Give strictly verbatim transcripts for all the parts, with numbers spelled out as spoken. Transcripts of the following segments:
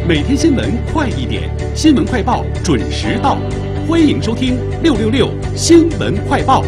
每天新闻快一点，新闻快报准时到，欢迎收听六六六新闻快报。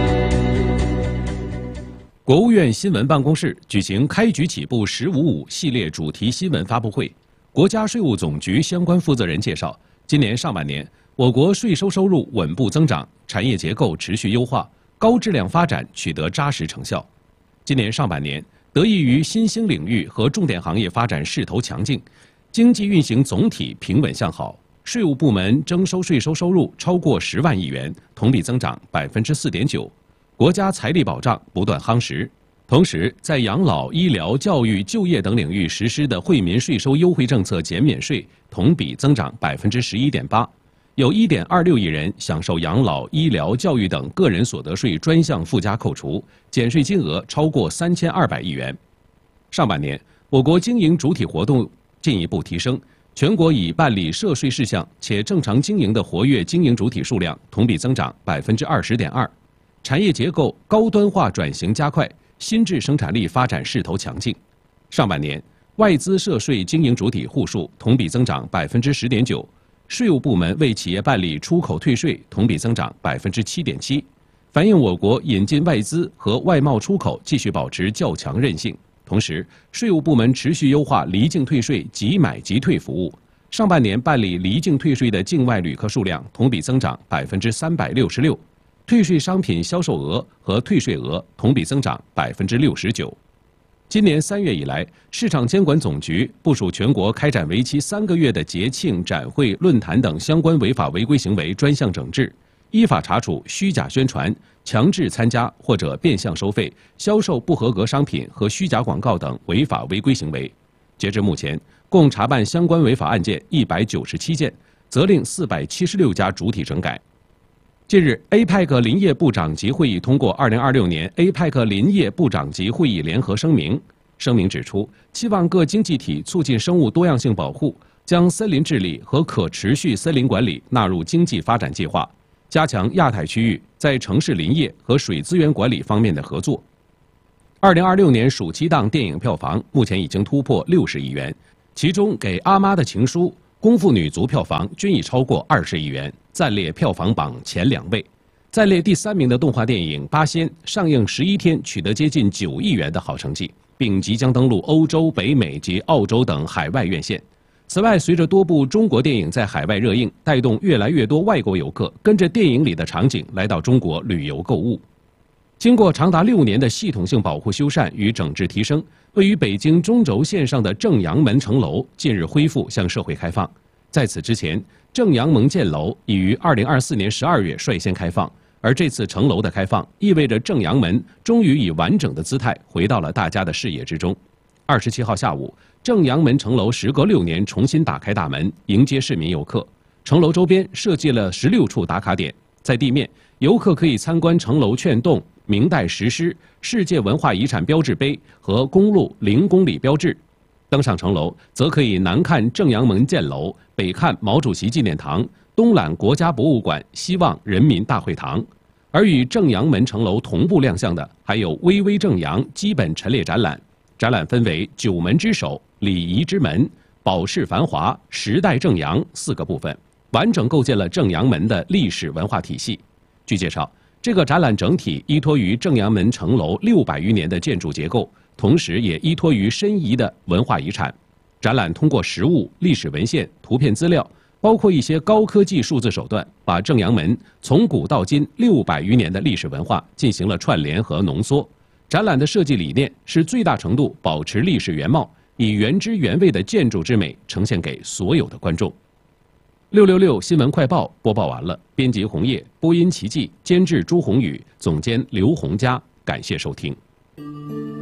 国务院新闻办公室举行开局起步“十五五”系列主题新闻发布会。国家税务总局相关负责人介绍，今年上半年，我国税收收入稳步增长，产业结构持续优化，高质量发展取得扎实成效。今年上半年，得益于新兴领域和重点行业发展势头强劲，经济运行总体平稳向好，税务部门征收税收收入超过十万亿元，同比增长百分之四点九。国家财力保障不断夯实，同时在养老、医疗、教育、就业等领域实施的惠民税收优惠政策减免税同比增长百分之十一点八，有一点二六亿人享受养老、医疗、教育等个人所得税专项附加扣除，减税金额超过三千二百亿元。上半年，我国经营主体活动进一步提升，全国已办理涉税事项且正常经营的活跃经营主体数量同比增长百分之二十点二。产业结构高端化转型加快，新质生产力发展势头强劲。上半年，外资涉税经营主体户数同比增长百分之十点九，税务部门为企业办理出口退税同比增长百分之七点七，反映我国引进外资和外贸出口继续保持较强韧性。同时，税务部门持续优化离境退税即买即退服务。上半年办理离境退税的境外旅客数量同比增长百分之三百六十六。退税商品销售额和退税额同比增长百分之六十九。今年三月以来，市场监管总局部署全国开展为期三个月的节庆、展会、论坛等相关违法违规行为专项整治，依法查处虚假宣传、强制参加或者变相收费、销售不合格商品和虚假广告等违法违规行为。截至目前，共查办相关违法案件一百九十七件，责令四百七十六家主体整改。近日 ，A P E C 林业部长级会议通过二零二六年 A P E C 林业部长级会议联合声明。声明指出，期望各经济体促进生物多样性保护，将森林治理和可持续森林管理纳入经济发展计划，加强亚太区域在城市林业和水资源管理方面的合作。二零二六年暑期档电影票房目前已经突破六十亿元，其中《给阿妈的情书》、《功夫女足》票房均已超过二十亿元，暂列票房榜前两位。暂列第三名的动画电影《八仙》上映十一天取得接近九亿元的好成绩，并即将登陆欧洲、北美及澳洲等海外院线。此外，随着多部中国电影在海外热映，带动越来越多外国游客跟着电影里的场景来到中国旅游购物。经过长达六年的系统性保护修缮与整治提升，位于北京中轴线上的正阳门城楼近日恢复向社会开放。在此之前，正阳门箭楼已于二零二四年十二月率先开放，而这次城楼的开放意味着正阳门终于以完整的姿态回到了大家的视野之中。二十七号下午，正阳门城楼时隔六年重新打开大门，迎接市民游客。城楼周边设计了十六处打卡点，在地面，游客可以参观城楼券洞、明代石狮、世界文化遗产标志碑和公路零公里标志。登上城楼，则可以南看正阳门箭楼，北看毛主席纪念堂，东览国家博物馆希望人民大会堂。而与正阳门城楼同步亮相的，还有巍巍正阳基本陈列展览。展览分为九门之首、礼仪之门、保世繁华、时代正阳四个部分，完整构建了正阳门的历史文化体系。据介绍，这个展览整体依托于正阳门城楼六百余年的建筑结构，同时也依托于申遗的文化遗产。展览通过实物、历史文献、图片资料，包括一些高科技数字手段，把正阳门从古到今六百余年的历史文化进行了串联和浓缩。展览的设计理念是最大程度保持历史原貌，以原汁原味的建筑之美呈现给所有的观众。六六六新闻快报播报完了，编辑红叶，播音奇迹，监制朱宏宇，总监刘洪佳，感谢收听。